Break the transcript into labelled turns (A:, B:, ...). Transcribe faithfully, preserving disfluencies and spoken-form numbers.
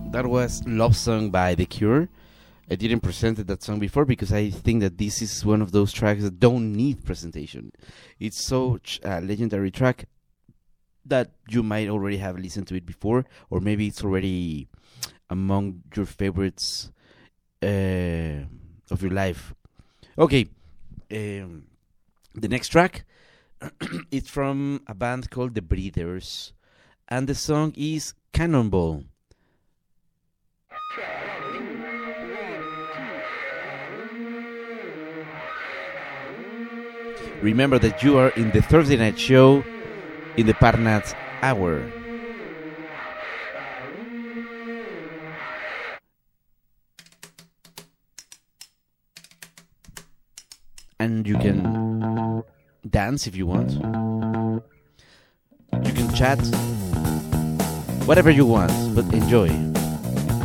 A: That was Love Song by The Cure. I didn't present that song before because I think that this is one of those tracks that don't need presentation. It's such a legendary track that you might already have listened to it before, or maybe it's already among your favorites uh, of your life. Okay, um, the next track it's from a band called The Breeders, and the song is Cannonball. Remember that you are in the Thursday night show in the Parnat Hour. And you can dance if you want. You can chat. Whatever you want, but enjoy.